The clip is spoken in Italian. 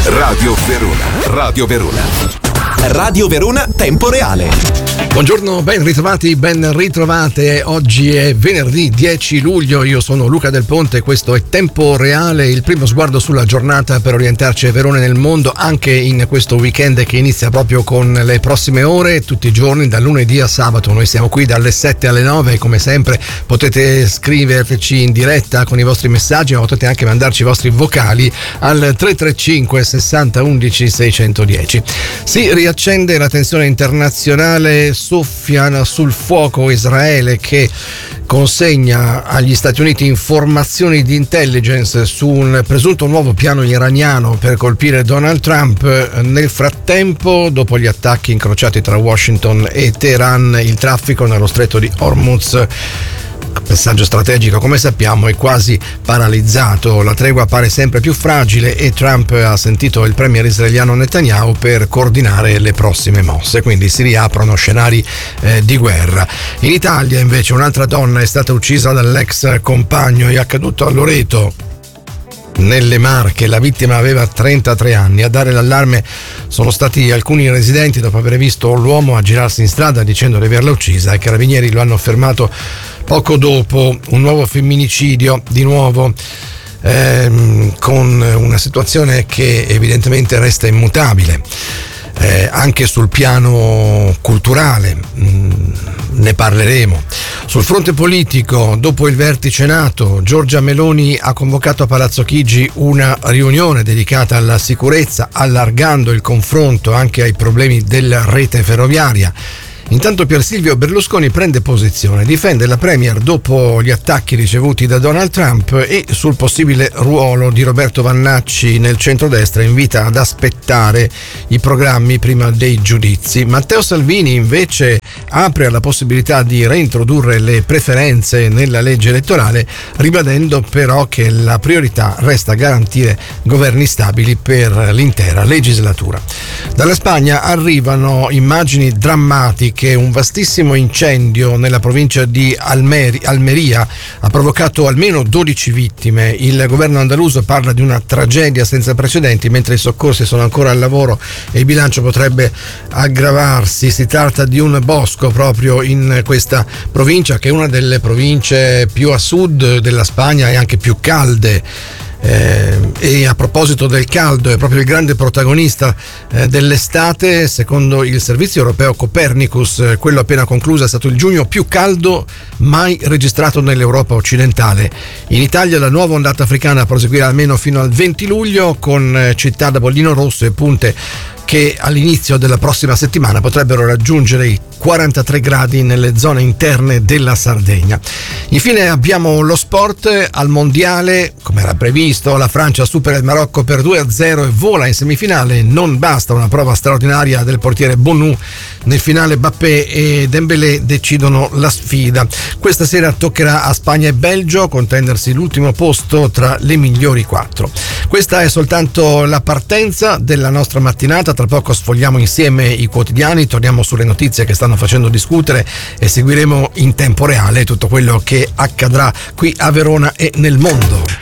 Radio Verona. Radio Verona. Radio Verona Tempo Reale. Buongiorno, ben ritrovati, ben ritrovate. Oggi è venerdì 10 luglio, io sono Luca Del Ponte, questo è Tempo Reale, il primo sguardo sulla giornata per orientarci a Verona e nel mondo, anche in questo weekend che inizia proprio con le prossime ore, tutti i giorni, dal lunedì a sabato. Noi siamo qui dalle 7 alle 9 e come sempre potete scriverci in diretta con i vostri messaggi, ma potete anche mandarci i vostri vocali al 335 60 11 610. Si riaccende la tensione internazionale, soffia sul fuoco Israele che consegna agli Stati Uniti informazioni di intelligence su un presunto nuovo piano iraniano per colpire Donald Trump. Nel frattempo, dopo gli attacchi incrociati tra Washington e Teheran, il traffico nello stretto di Hormuz, passaggio strategico come sappiamo, è quasi paralizzato. La tregua pare sempre più fragile e Trump ha sentito il premier israeliano Netanyahu per coordinare le prossime mosse, quindi si riaprono scenari di guerra. In Italia invece un'altra donna è stata uccisa dall'ex compagno, è accaduto a Loreto nelle Marche. La vittima aveva 33 anni. A dare l'allarme sono stati alcuni residenti dopo aver visto l'uomo aggirarsi in strada dicendo di averla uccisa. I carabinieri lo hanno fermato poco dopo. Un nuovo femminicidio, di nuovo con una situazione che evidentemente resta immutabile. Anche sul piano culturale ne parleremo. Sul fronte politico, dopo il vertice NATO, Giorgia Meloni ha convocato a Palazzo Chigi una riunione dedicata alla sicurezza, allargando il confronto anche ai problemi della rete ferroviaria. Intanto Pier Silvio Berlusconi prende posizione, difende la premier dopo gli attacchi ricevuti da Donald Trump e sul possibile ruolo di Roberto Vannacci nel centrodestra invita ad aspettare i programmi prima dei giudizi. Matteo Salvini invece apre alla possibilità di reintrodurre le preferenze nella legge elettorale, ribadendo però che la priorità resta garantire governi stabili per l'intera legislatura. Dalla Spagna arrivano immagini drammatiche. Un vastissimo incendio nella provincia di Almeria ha provocato almeno 12 vittime. Il governo andaluso parla di una tragedia senza precedenti, mentre i soccorsi sono ancora al lavoro e il bilancio potrebbe aggravarsi. Si tratta di un bosco proprio in questa provincia, che è una delle province più a sud della Spagna e anche più calde. E a proposito del caldo, è proprio il grande protagonista dell'estate. Secondo il servizio europeo Copernicus, quello appena concluso è stato il giugno più caldo mai registrato nell'Europa occidentale. In Italia la nuova ondata africana proseguirà almeno fino al 20 luglio con città da bollino rosso e punte che all'inizio della prossima settimana potrebbero raggiungere i 43 gradi nelle zone interne della Sardegna. Infine abbiamo lo sport. Al mondiale, come era previsto, la Francia supera il Marocco per 2-0 e vola in semifinale. Non basta una prova straordinaria del portiere Bonu. Nel finale Mbappé e Dembélé decidono la sfida. Questa sera toccherà a Spagna e Belgio contendersi l'ultimo posto tra le migliori 4. Questa è soltanto la partenza della nostra mattinata. Tra poco sfogliamo insieme i quotidiani, torniamo sulle notizie che stanno facendo discutere e seguiremo in tempo reale tutto quello che accadrà qui a Verona e nel mondo.